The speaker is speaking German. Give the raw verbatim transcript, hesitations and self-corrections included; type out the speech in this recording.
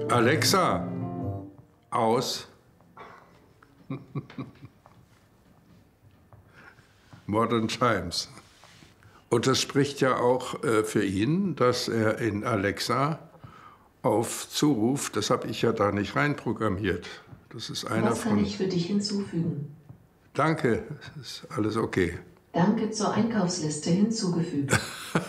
Alexa, aus. Modern Times. Und das spricht ja auch äh, für ihn, dass er in Alexa auf Zuruf, das habe ich ja da nicht reinprogrammiert. Das ist einer Was kann von... ich für dich hinzufügen? Danke, ist alles okay. Danke, zur Einkaufsliste hinzugefügt.